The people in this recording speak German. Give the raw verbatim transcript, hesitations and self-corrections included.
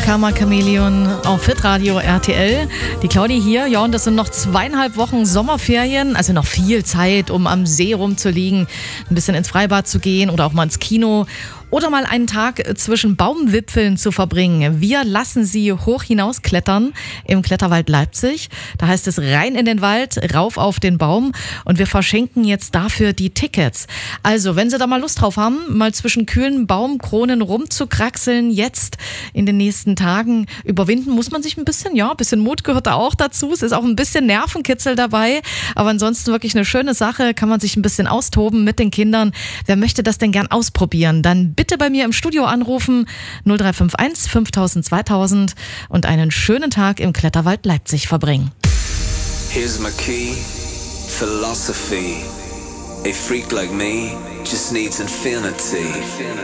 Karma Chameleon auf Hitradio R T L. Die Claudi hier, ja, und das sind noch zweieinhalb Wochen Sommerferien, also noch viel Zeit, um am See rumzuliegen, ein bisschen ins Freibad zu gehen oder auch mal ins Kino oder mal einen Tag zwischen Baumwipfeln zu verbringen. Wir lassen Sie hoch hinaus klettern im Kletterwald Leipzig. Da heißt es rein in den Wald, rauf auf den Baum, und wir verschenken jetzt dafür die Tickets. Also, wenn Sie da mal Lust drauf haben, mal zwischen kühlen Baumkronen rumzukraxeln, jetzt in den nächsten Tagen überwinden muss man sich ein bisschen, ja, ein bisschen Mut gehört da auch dazu. Es ist auch ein bisschen Nervenkitzel dabei, aber ansonsten wirklich eine schöne Sache, kann man sich ein bisschen austoben mit den Kindern. Wer möchte das denn gern ausprobieren? Dann bitte bei mir im Studio anrufen, null drei fünf eins fünftausend zweitausend, und einen schönen Tag im Kletterwald Leipzig verbringen. Here's my key, philosophy. A freak like me just needs infinity.